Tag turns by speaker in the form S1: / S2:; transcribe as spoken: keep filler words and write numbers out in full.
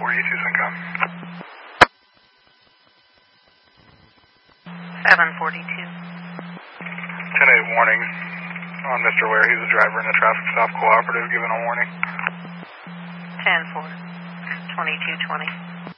S1: forty-two Syncom.
S2: seven forty-two.
S1: ten eight warning on Mister Ware. He's a driver in the traffic stop cooperative, given a warning.
S2: ten four. twenty-two twenty.